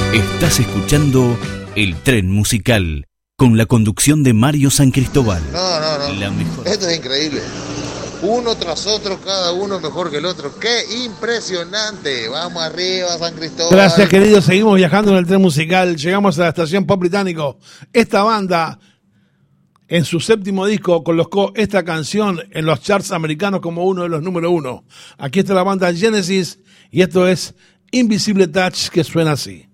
Estás escuchando El Tren Musical, con la conducción de Mario San Cristóbal. No. La mejor. Esto es increíble. Uno tras otro, cada uno mejor que el otro. ¡Qué impresionante! Vamos arriba, San Cristóbal. Gracias, queridos. Seguimos viajando en el Tren Musical. Llegamos a la estación Pop Británico. Esta banda, en su séptimo disco, colocó esta canción en los charts americanos como uno de los número 1. Aquí está la banda Genesis y esto es Invisible Touch, que suena así.